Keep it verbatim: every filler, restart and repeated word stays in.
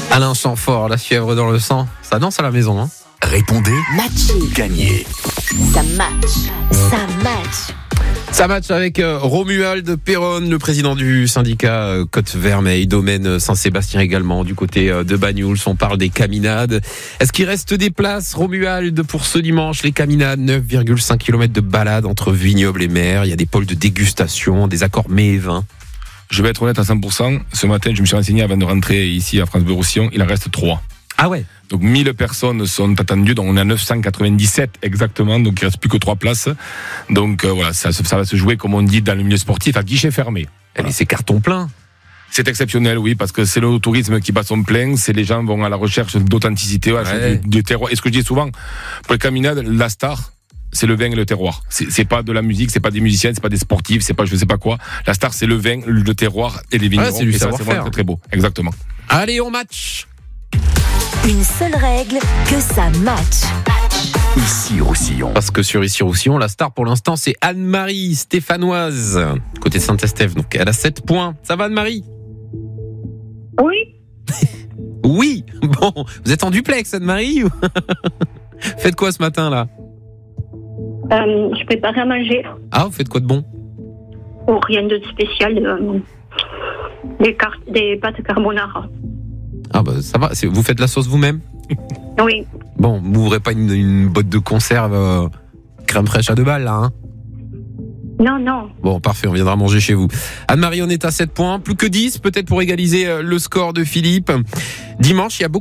Alain Chamfort, la fièvre dans le sang, ça danse à la maison, hein. Répondez, Matché. gagnez. Ça match. Ça match. Ça match avec euh, Romuald Perron, le président du syndicat euh, Côte-Vermeille, domaine Saint-Sébastien également, du côté euh, de Banyuls. On parle des caminades. Est-ce qu'il reste des places, Romuald, pour ce dimanche? Les caminades, neuf virgule cinq kilomètres de balade entre vignobles et mer. Il y a des pôles de dégustation, des accords mets et vins. Je vais être honnête à cent pour cent. Ce matin, je me suis renseigné avant de rentrer ici à France Bleu Roussillon. Il en reste trois. Ah ouais. Donc mille personnes sont attendues, donc on est à neuf cent quatre-vingt-dix-sept exactement, donc il reste plus que trois places. Donc euh, voilà, ça, ça va se jouer, comme on dit dans le milieu sportif, à guichet fermé. Voilà. Et c'est carton plein. C'est exceptionnel, oui, parce que c'est le tourisme qui bat son plein, c'est les gens vont à la recherche d'authenticité, ouais, Ouais. du, du terroir. Et ce que je dis souvent, pour les caminades, la star, c'est le vin et le terroir. C'est, c'est pas de la musique, c'est pas des musiciens, c'est pas des sportifs, c'est pas je sais pas quoi. La star, c'est le vin, le terroir et les vignerons. Ouais, c'est du et ça, c'est savoir-faire. vraiment très, très beau. Exactement. Allez, on match. Une seule règle, que ça match. Ici Roussillon. Parce que sur Ici Roussillon, la star pour l'instant, c'est Anne-Marie Stéphanoise, côté Saint-Estève. Donc elle a sept points. Ça va, Anne-Marie? Oui, Oui. Bon, vous êtes en duplex, Anne-Marie? Faites quoi ce matin, là? euh, je prépare à manger. Ah, vous faites quoi de bon? Oh, rien de spécial. euh, des, car- des pâtes carbonara. Ah bah ça va, c'est- vous faites la sauce vous-même? Oui, Bon, vous n'ouvrez pas une, une boîte de conserve euh, crème fraîche à deux balles, là, hein? non, non. Bon, parfait, on viendra manger chez vous. Anne-Marie, on est à sept points, plus que dix, peut-être pour égaliser euh, le score de Philippe. Dimanche, il y a beaucoup